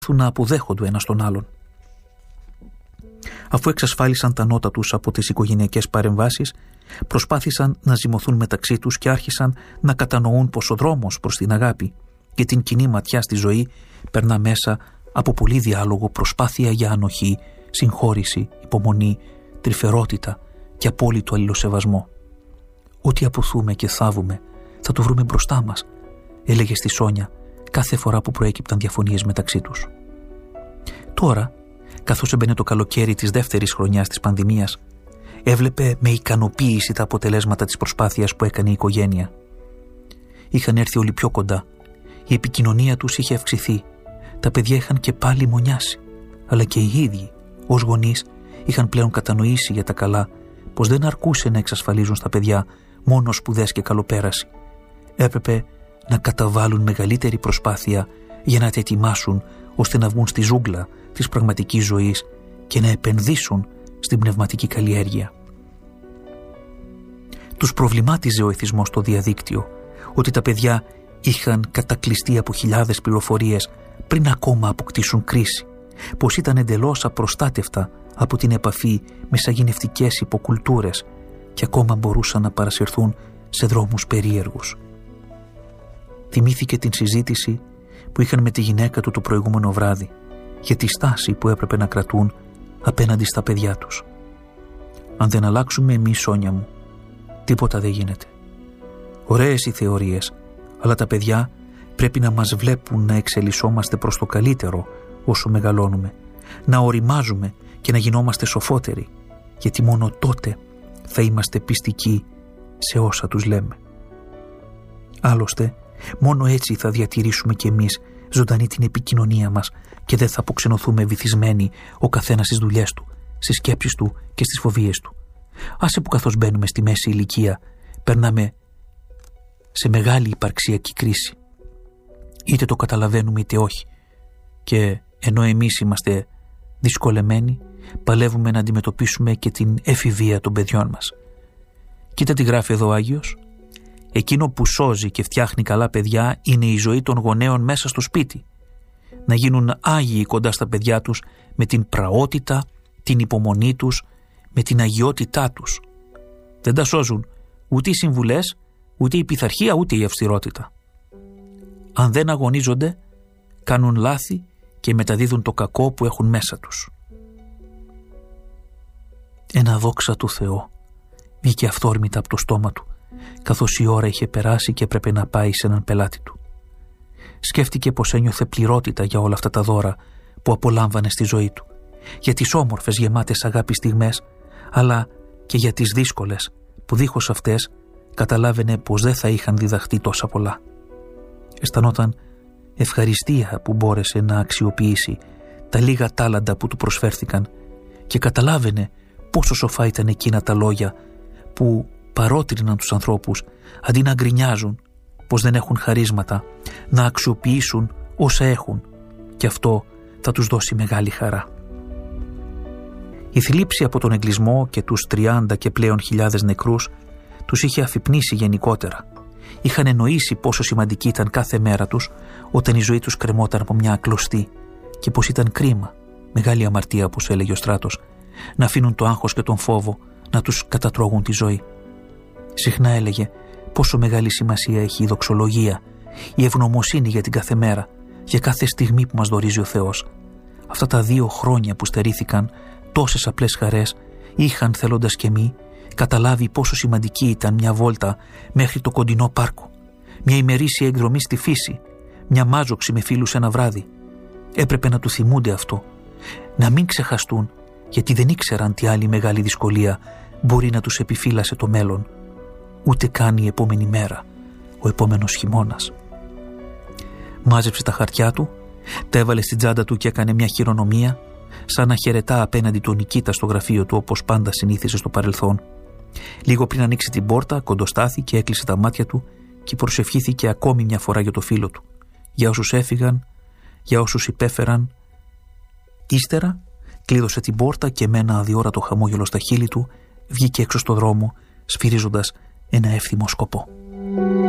να αποδέχονται ο ένας τον άλλον. Αφού εξασφάλισαν τα νότα τους από τις οικογενειακές παρεμβάσεις, προσπάθησαν να ζυμωθούν μεταξύ τους και άρχισαν να κατανοούν πως ο δρόμος προς την αγάπη και την κοινή ματιά στη ζωή περνά μέσα από πολύ διάλογο, προσπάθεια για ανοχή, συγχώρηση, υπομονή, τρυφερότητα και απόλυτο αλληλοσεβασμό. «Ό,τι αποθούμε και θάβουμε θα το βρούμε μπροστά μας», έλεγε στη Σόνια κάθε φορά που προέκυπταν διαφωνίες μεταξύ τους. Τώρα, καθώς έμπαινε το καλοκαίρι της δεύτερης χρονιάς της πανδημίας, έβλεπε με ικανοποίηση τα αποτελέσματα της προσπάθειας που έκανε η οικογένεια. Είχαν έρθει όλοι πιο κοντά, η επικοινωνία τους είχε αυξηθεί, τα παιδιά είχαν και πάλι μονιάσει, αλλά και οι ίδιοι, ως γονείς, είχαν πλέον κατανοήσει για τα καλά πως δεν αρκούσε να εξασφαλίζουν στα παιδιά μόνο σπουδές και καλοπέραση. Έπρεπε να καταβάλουν μεγαλύτερη προσπάθεια για να τα ετοιμάσουν ώστε να βγουν στη ζούγκλα της πραγματικής ζωής και να επενδύσουν στην πνευματική καλλιέργεια. Τους προβλημάτιζε ο εθισμός στο διαδίκτυο, ότι τα παιδιά είχαν κατακλειστεί από χιλιάδες πληροφορίες πριν ακόμα αποκτήσουν κρίση, πως ήταν εντελώς απροστάτευτα από την επαφή με σαγηνευτικές υποκουλτούρες και ακόμα μπορούσαν να παρασυρθούν σε δρόμους περίεργους. Θυμήθηκε την συζήτηση που είχαν με τη γυναίκα του το προηγούμενο βράδυ για τη στάση που έπρεπε να κρατούν απέναντι στα παιδιά τους. «Αν δεν αλλάξουμε εμείς, Σόνια μου, τίποτα δεν γίνεται. Ωραίες οι θεωρίες, αλλά τα παιδιά πρέπει να μας βλέπουν να εξελισσόμαστε προς το καλύτερο όσο μεγαλώνουμε, να οριμάζουμε και να γινόμαστε σοφότεροι, γιατί μόνο τότε θα είμαστε πιστικοί σε όσα τους λέμε. Άλλωστε, μόνο έτσι θα διατηρήσουμε κι εμείς ζωντανή την επικοινωνία μας και δεν θα αποξενωθούμε βυθισμένοι ο καθένας στις δουλειές του, στις σκέψεις του και στις φοβίες του. Άσε που καθώς μπαίνουμε στη μέση ηλικία, περνάμε σε μεγάλη υπαρξιακή κρίση. Είτε το καταλαβαίνουμε είτε όχι. Και ενώ εμείς είμαστε δυσκολεμένοι, παλεύουμε να αντιμετωπίσουμε και την εφηβεία των παιδιών μας. Κοίτα τι γράφει εδώ ο Άγιος. Εκείνο που σώζει και φτιάχνει καλά παιδιά είναι η ζωή των γονέων μέσα στο σπίτι. Να γίνουν άγιοι κοντά στα παιδιά τους με την πραότητα, την υπομονή τους, με την αγιότητά τους. Δεν τα σώζουν ούτε οι συμβουλές, ούτε η πειθαρχία, ούτε η αυστηρότητα. Αν δεν αγωνίζονται, κάνουν λάθη και μεταδίδουν το κακό που έχουν μέσα τους. Ένα δόξα του Θεό βγήκε αυθόρμητα από το στόμα του, καθώς η ώρα είχε περάσει και έπρεπε να πάει σε έναν πελάτη του. Σκέφτηκε πως ένιωθε πληρότητα για όλα αυτά τα δώρα που απολάμβανε στη ζωή του, για τις όμορφες γεμάτες αγάπη στιγμές, αλλά και για τις δύσκολες που δίχως αυτές καταλάβαινε πως δεν θα είχαν διδαχτεί τόσα πολλά. Αισθανόταν ευχαριστία που μπόρεσε να αξιοποιήσει τα λίγα τάλαντα που του προσφέρθηκαν και καταλάβαινε πόσο σοφά ήταν εκείνα τα λόγια που παρότριναν τους ανθρώπους αντί να γκρινιάζουν πως δεν έχουν χαρίσματα, να αξιοποιήσουν όσα έχουν, και αυτό θα τους δώσει μεγάλη χαρά. Η θλίψη από τον εγκλισμό και τους 30 και πλέον χιλιάδες νεκρούς τους είχε αφυπνήσει γενικότερα. Είχαν εννοήσει πόσο σημαντική ήταν κάθε μέρα τους όταν η ζωή τους κρεμόταν από μια κλωστή και πως ήταν κρίμα, μεγάλη αμαρτία όπως έλεγε ο Στράτος, να αφήνουν το άγχος και τον φόβο να τους κατατρώγουν τη ζωή. Συχνά έλεγε πόσο μεγάλη σημασία έχει η δοξολογία, η ευγνωμοσύνη για την κάθε μέρα, για κάθε στιγμή που μας δωρίζει ο Θεός. Αυτά τα 2 χρόνια που στερήθηκαν τόσες απλές χαρές είχαν, θέλοντας και μη, καταλάβει πόσο σημαντική ήταν μια βόλτα μέχρι το κοντινό πάρκο, μια ημερήσια εκδρομή στη φύση, μια μάζοξη με φίλους ένα βράδυ. Έπρεπε να του θυμούνται αυτό, να μην ξεχαστούν, γιατί δεν ήξεραν τι άλλη μεγάλη δυσκολία μπορεί να τους επιφύλασε το μέλλον, ούτε καν η επόμενη μέρα, ο επόμενος χειμώνας. Μάζεψε τα χαρτιά του, τα έβαλε στην τσάντα του και έκανε μια χειρονομία, σαν να χαιρετά απέναντι του Νικήτα στο γραφείο του, όπως πάντα συνήθιζε στο παρελθόν. Λίγο πριν ανοίξει την πόρτα, κοντοστάθηκε, έκλεισε τα μάτια του και προσευχήθηκε ακόμη μια φορά για το φίλο του, για όσους έφυγαν, για όσους υπέφεραν. Ύστερα κλείδωσε την πόρτα και με ένα αδιόρατο χαμόγελο στα χείλη του βγήκε έξω στο δρόμο, σφυρίζοντας ένα εύθυμο σκοπό.